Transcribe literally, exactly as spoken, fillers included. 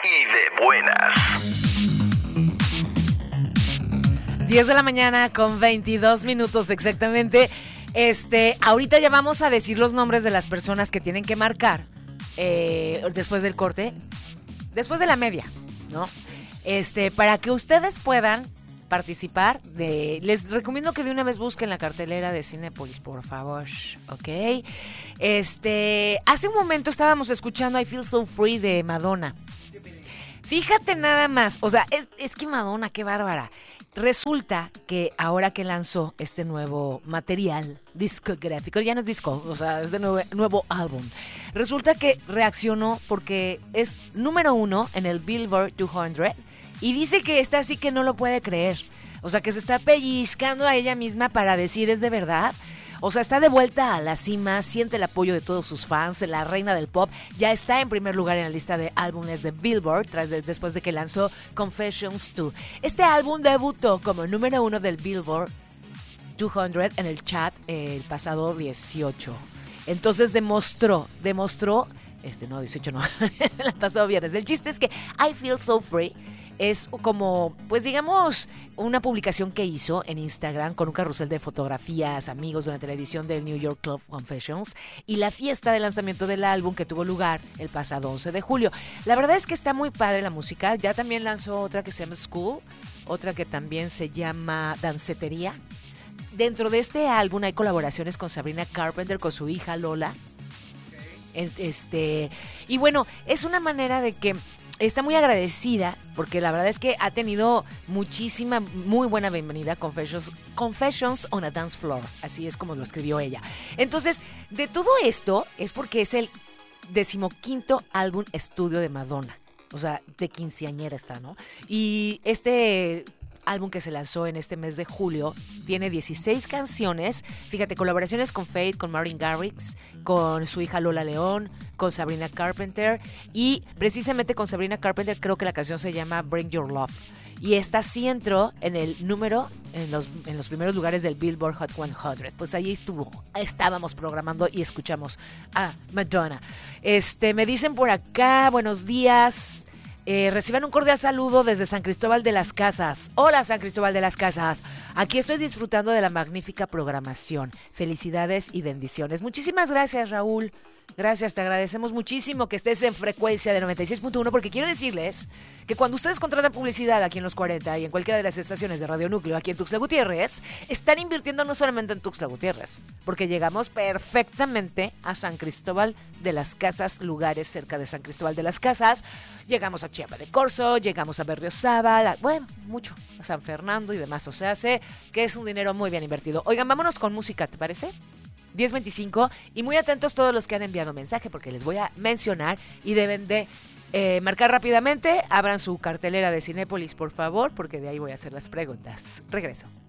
y de buenas. diez de la mañana con veintidós minutos exactamente. Este, ahorita ya vamos a decir los nombres de las personas que tienen que marcar eh, después del corte, después de la media, ¿no? Este, para que ustedes puedan participar de, les recomiendo que de una vez busquen la cartelera de Cinépolis, por favor, ¿ok? Este, hace un momento estábamos escuchando I Feel So Free de Madonna. Fíjate nada más, o sea, es, es que Madonna, qué bárbara. Resulta que ahora que lanzó este nuevo material discográfico, ya no es disco, o sea, es de nuevo, nuevo álbum, resulta que reaccionó porque es número uno en el Billboard doscientos y dice que está así que no lo puede creer. O sea, que se está pellizcando a ella misma para decir, ¿es de verdad? O sea, está de vuelta a la cima, siente el apoyo de todos sus fans, la reina del pop, ya está en primer lugar en la lista de álbumes de Billboard tras de, después de que lanzó Confessions dos. Este álbum debutó como número uno del Billboard doscientos en el chat el pasado dieciocho. Entonces demostró, demostró, este no, dieciocho no, el pasado viernes. El chiste es que I Feel So Free es como, pues digamos, una publicación que hizo en Instagram con un carrusel de fotografías, amigos durante la edición del New York Club Confessions y la fiesta de lanzamiento del álbum que tuvo lugar el pasado once de julio. La verdad es que está muy padre la música. Ya también lanzó otra que se llama School, otra que también se llama Dancetería. Dentro de este álbum hay colaboraciones con Sabrina Carpenter, con su hija Lola. Este, y bueno, es una manera de que está muy agradecida porque la verdad es que ha tenido muchísima, muy buena bienvenida Confessions, Confessions on a Dance Floor, así es como lo escribió ella. Entonces, de todo esto es porque es el decimoquinto álbum estudio de Madonna, o sea, de quinceañera está, ¿no? Y este álbum que se lanzó en este mes de julio tiene dieciséis canciones, fíjate, colaboraciones con Faith, con Martin Garrix, con su hija Lola León, con Sabrina Carpenter y precisamente con Sabrina Carpenter creo que la canción se llama Bring Your Love y esta sí entró en el número, en los, en los primeros lugares del Billboard Hot cien. Pues ahí estuvo, estábamos programando y escuchamos a Madonna. Este, me dicen por acá, buenos días. Eh, reciban un cordial saludo desde San Cristóbal de las Casas. Hola, San Cristóbal de las Casas. Aquí estoy disfrutando de la magnífica programación. Felicidades y bendiciones. Muchísimas gracias, Raúl. Gracias, te agradecemos muchísimo que estés en frecuencia de noventa y seis punto uno porque quiero decirles que cuando ustedes contratan publicidad aquí en Los cuarenta y en cualquiera de las estaciones de Radio Núcleo aquí en Tuxtla Gutiérrez, están invirtiendo no solamente en Tuxtla Gutiérrez, porque llegamos perfectamente a San Cristóbal de las Casas, lugares cerca de San Cristóbal de las Casas, llegamos a Chiapa de Corzo, llegamos a Berriozábal, bueno, mucho, a San Fernando y demás, o sea, sé que es un dinero muy bien invertido. Oigan, vámonos con música, ¿te parece? diez veinticinco y muy atentos todos los que han enviado mensaje porque les voy a mencionar y deben de eh, marcar rápidamente. Abran su cartelera de Cinépolis, por favor, porque de ahí voy a hacer las preguntas. Regreso.